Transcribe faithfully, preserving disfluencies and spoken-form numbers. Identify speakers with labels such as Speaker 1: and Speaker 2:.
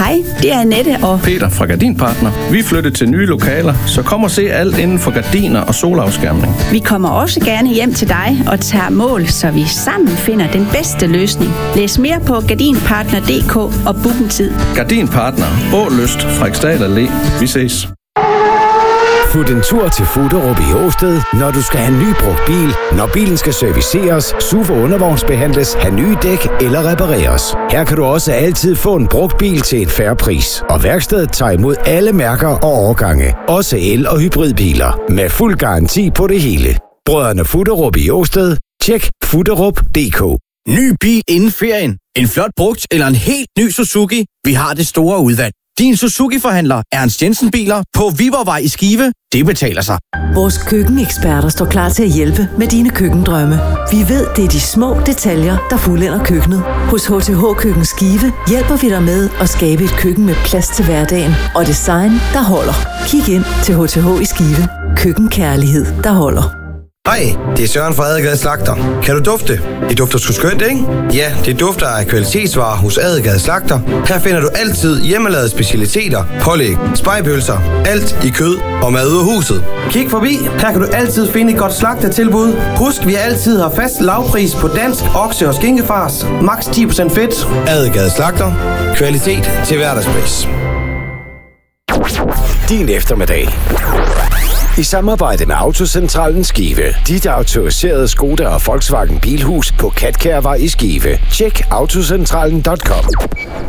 Speaker 1: Hej, det er Annette og
Speaker 2: Peter fra Gardinpartner. Vi er flyttet til nye lokaler, så kom og se alt inden for gardiner og solafskærmning.
Speaker 1: vi kommer også gerne hjem til dig og tager mål, så vi sammen finder den bedste løsning. Læs mere på gardinpartner punktum d k og book en tid.
Speaker 2: Gardinpartner. Ålyst. Frederiksdal Allé. Vi ses.
Speaker 3: Fut en tur til Fuderup i Åsted, når du skal have en ny brugt bil, når bilen skal serviceres, S U V og undervognsbehandles, have nye dæk eller repareres. Her kan du også altid få en brugt bil til en fair pris. Og værkstedet tager imod alle mærker og årgange. Også el- og hybridbiler. Med fuld garanti på det hele. Brødrene Fuderup i Åsted. Tjek fuderup punktum d k.
Speaker 4: Ny bil inden ferien. En flot brugt eller en helt ny Suzuki. Vi har det store udvalg. Din Suzuki-forhandler Ernst Jensen Biler på Viborgvej i Skive. Det betaler sig.
Speaker 5: Vores køkkeneksperter står klar til at hjælpe med dine køkkendrømme. Vi ved, det er de små detaljer, der fuldender køkkenet. Hos H T H Køkken Skive hjælper vi dig med at skabe et køkken med plads til hverdagen og design, der holder. Kig ind til H T H i Skive. Køkkenkærlighed, der holder.
Speaker 6: Hej, det er Søren fra Adelgade Slagter. Kan du dufte? Det dufter sgu skønt, ikke? Ja, det dufter af kvalitetsvarer hos Adelgade Slagter. Her finder du altid hjemmelavede specialiteter, pålæg, spegepølser, alt i kød og mad ud af huset. Kig forbi, her kan du altid finde et godt slagtertilbud. Husk, vi altid har fast lavpris på dansk okse- og skinkefars. Max ti procent fedt. Adelgade Slagter. Kvalitet til hverdagspris.
Speaker 3: Din eftermiddag. I samarbejde med Autocentralen Skive. Dit autoriserede Skoda og Volkswagen Bilhus på Katkærvej i Skive. Tjek autocentralen punktum com.